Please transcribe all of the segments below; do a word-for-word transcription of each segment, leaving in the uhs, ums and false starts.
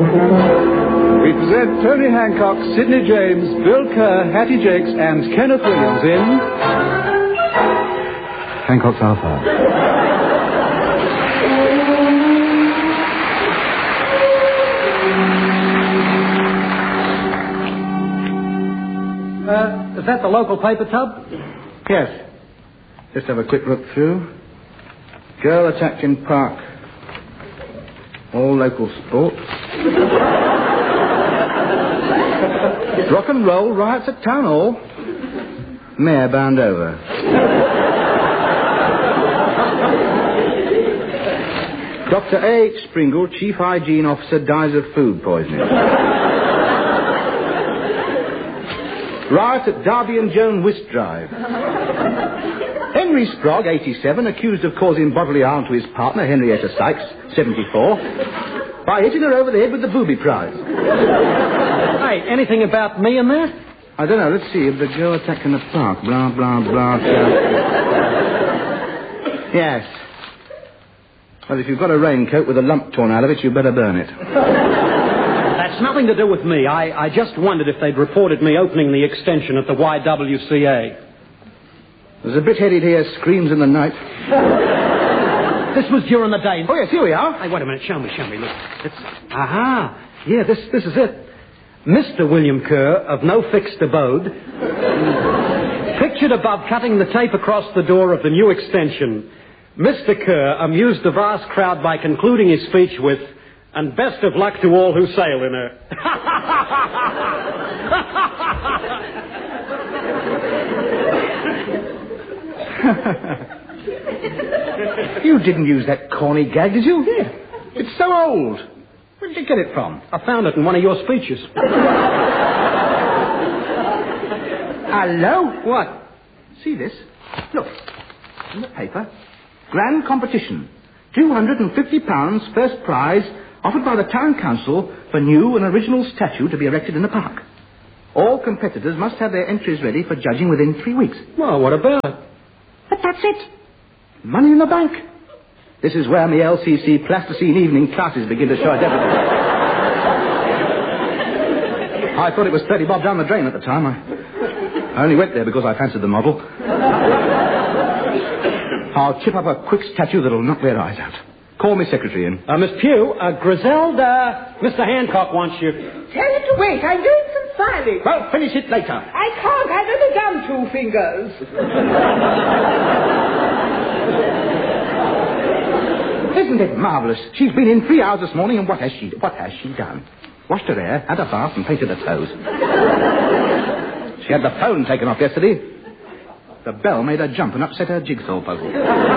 We present Tony Hancock, Sidney James, Bill Kerr, Hattie Jakes, and Kenneth Williams in Hancock's Alpha. Uh, is that the local paper, Tub? Yes. Just have a quick look through. Girl attacked in park. All local sports. Rock and roll riots at town hall. Mayor bound over. Doctor A H Springle, Chief Hygiene Officer, dies of food poisoning. Riot at Darby and Joan Whist Drive. Henry Sprogg, eighty-seven, accused of causing bodily harm to his partner, Henrietta Sykes, seventy-four, by hitting her over the head with the booby prize. Hey, anything about me in there? I don't know. Let's see. If the girl attacked in the park. Blah, blah, blah. blah. Yes. Well, if you've got a raincoat with a lump torn out of it, you better burn it. That's nothing to do with me. I, I just wondered if they'd reported me opening the extension at the Y W C A. There's a bit headed here, screams in the night. This was during the day. Oh, yes, here we are. Hey, wait a minute. Show me, show me. Look. It's... Aha. Yeah, this, this is it. Mister William Kerr, of no fixed abode, pictured above cutting the tape across the door of the new extension. Mister Kerr amused the vast crowd by concluding his speech with, "And best of luck to all who sail in her." You didn't use that corny gag, did you? Yeah. It's so old. Where did you get it from? I found it in one of your speeches. Hello? What? See this? Look. In the paper. Grand competition. two hundred fifty pounds first prize offered by the town council for new and original statue to be erected in the park. All competitors must have their entries ready for judging within three weeks. Well, what about it? But that's it. Money in the bank. This is where my L C C plasticine evening classes begin to show a deficit. I thought it was thirty bob down the drain at the time. I, I only went there because I fancied the model. I'll chip up a quick statue that'll knock their eyes out. Call me secretary in. Uh, Miss Pugh, uh, Griselda, Mister Hancock wants you. Tell him to wait. I'm doing some filing. Well, finish it later. I can't. I've only done two fingers. Isn't it marvellous? She's been in three hours this morning, and what has she what has she done? Washed her hair, had a bath, and painted her toes. She had the phone taken off yesterday. The bell made her jump and upset her jigsaw puzzle.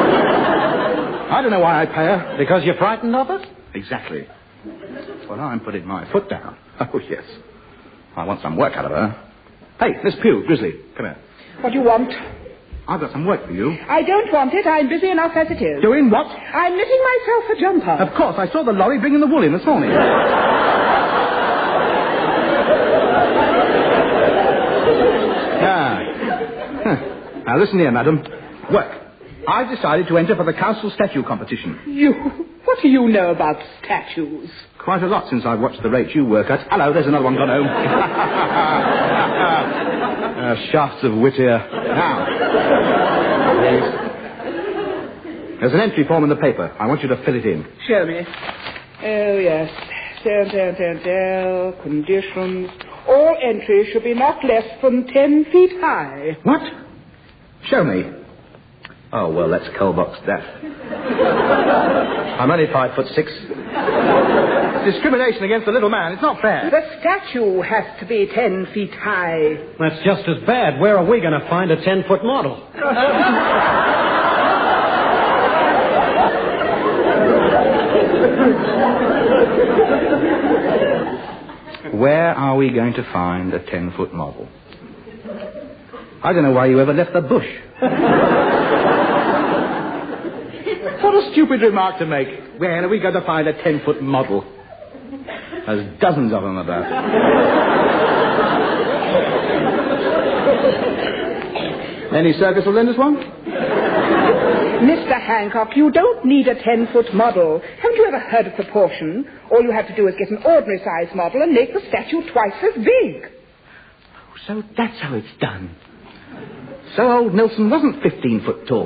I don't know why I pay her. Because you're frightened of us? Exactly. Well, I'm putting my foot down. Oh, yes. I want some work out of her. Hey, Miss Pugh, Grizzly, come here. What do you want? I've got some work for you. I don't want it. I'm busy enough as it is. Doing what? I'm knitting myself a jumper. Of course, I saw the lorry bringing the wool in this morning. Ah. Huh. Now, listen here, madam. Work. I've decided to enter for the council statue competition. You? What do you know about statues? Quite a lot since I've watched the rate you work at. Hello, there's another one gone home. uh, shafts of wit here. Now. There's an entry form in the paper. I want you to fill it in. Show me. Oh, yes. Down, down, down, down. Conditions. All entries should be not less than ten feet high. What? Show me. Oh, well, let's coal-box that. I'm only five foot six. Discrimination against the little man. It's not fair. The statue has to be ten feet high. That's just as bad. Where are we going to find a ten-foot model? Where are we going to find a ten-foot model? I don't know why you ever left the bush. What a stupid remark to make. Where are we going to find a ten-foot model? There's dozens of them about. Any circus will lend us one? Mister Hancock, you don't need a ten-foot model. Haven't you ever heard of proportion? All you have to do is get an ordinary-sized model and make the statue twice as big. Oh, so that's how it's done. So old Nelson wasn't fifteen foot tall.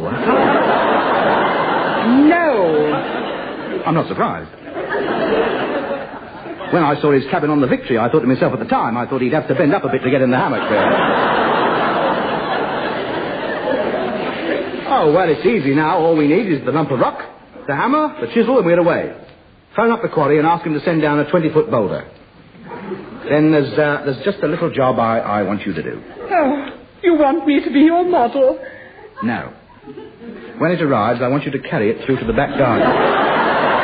No. I'm not surprised. When I saw his cabin on the Victory, I thought to myself at the time, I thought he'd have to bend up a bit to get in the hammock there. Oh, well, it's easy now. All we need is the lump of rock, the hammer, the chisel, and we're away. Phone up the quarry and ask him to send down a twenty-foot boulder. Then there's uh, there's just a little job I, I want you to do. Oh, you want me to be your model? No. When it arrives, I want you to carry it through to the back garden.